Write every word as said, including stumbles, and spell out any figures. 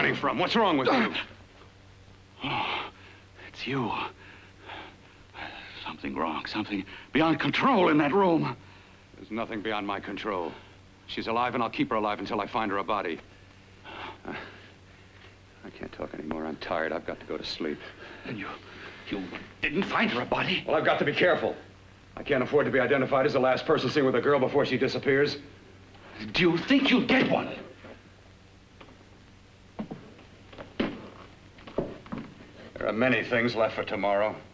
coming from? What's wrong with you? Oh, it's you. Something wrong, something beyond control in that room. There's nothing beyond my control. She's alive, and I'll keep her alive until I find her a body. Uh, I can't talk anymore. I'm tired. I've got to go to sleep. And you, you didn't find her a body? Well, I've got to be careful. I can't afford to be identified as the last person seen with a girl before she disappears. Do you think you'll get one? There are many things left for tomorrow.